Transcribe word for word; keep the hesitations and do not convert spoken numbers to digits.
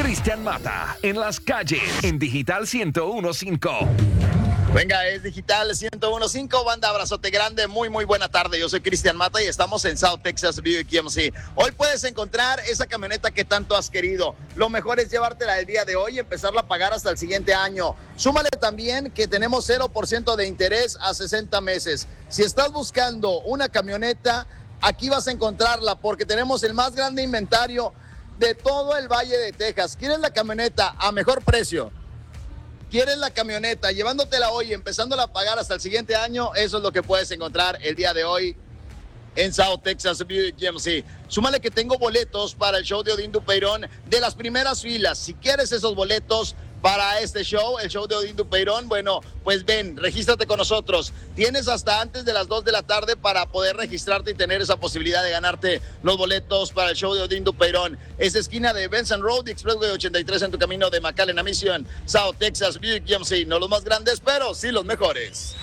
Cristian Mata, en las calles, en Digital ciento uno punto cinco. Venga, es Digital ciento uno punto cinco, banda, abrazote grande, muy muy buena tarde. Yo soy Cristian Mata y estamos en South Texas Buick G M C. Hoy puedes encontrar esa camioneta que tanto has querido. Lo mejor es llevártela el día de hoy y empezarla a pagar hasta el siguiente año. Súmale también que tenemos cero por ciento de interés a sesenta meses. Si estás buscando una camioneta, aquí vas a encontrarla porque tenemos el más grande inventario de todo el Valle de Texas. ¿Quieres la camioneta a mejor precio? ¿Quieres la camioneta llevándotela hoy y empezándola a pagar hasta el siguiente año? Eso es lo que puedes encontrar el día de hoy en South Texas Buick G M C. Súmale que tengo boletos para el show de Odín Dupeirón de las primeras filas. Si quieres esos boletos para este show, el show de Odín Dupeirón, bueno, pues ven, regístrate con nosotros. Tienes hasta antes de las dos de la tarde para poder registrarte y tener esa posibilidad de ganarte los boletos para el show de Odín Dupeirón. Es esquina de Benson Road y Expressway ochenta y tres en tu camino de McAllen a Mission. South Texas Buick G M C, no los más grandes, pero sí los mejores.